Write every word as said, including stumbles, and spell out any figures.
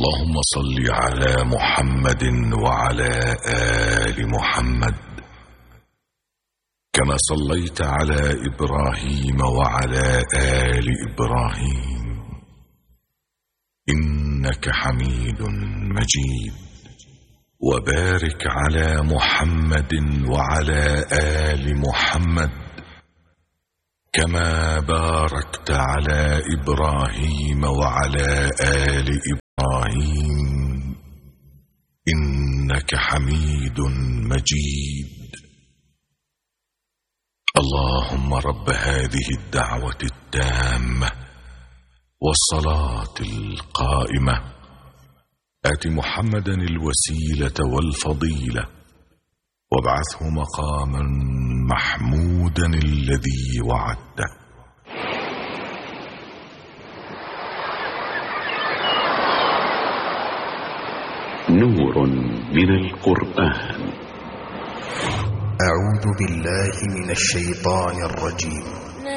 اللهم صل على محمد وعلى آل محمد كما صليت على إبراهيم وعلى آل إبراهيم إنك حميد مجيد. وبارك على محمد وعلى آل محمد كما باركت على إبراهيم وعلى آل إبراهيم إنك حميد مجيد. اللهم رب هذه الدعوة التامة والصلاة القائمة آت محمدا الوسيلة والفضيلة وابعثه مقاما محمودا الذي وعدته. نور من القرآن. أعوذ بالله من الشيطان الرجيم.